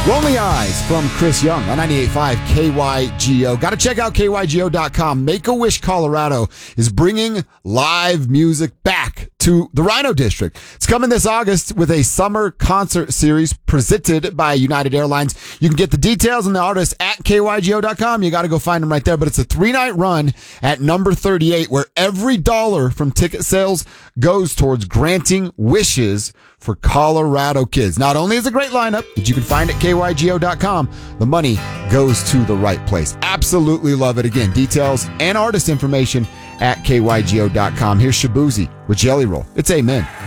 Lonely Eyes from Chris Young on 98.5 KYGO. Got to check out KYGO.com. Make-A-Wish Colorado is bringing live music back to the Rhino District. It's coming this August with a summer concert series presented by United Airlines. You can get the details on the artists at KYGO.com. You got to go find them right there. But it's a 3-night run at number 38 where every dollar from ticket sales goes towards granting wishes for Colorado kids. Not only is it a great lineup that you can find at KYGO.com, the money goes to the right place. Absolutely love it. Again, details and artist information at KYGO.com. Here's Shabuzi with Jelly Roll. It's Amen.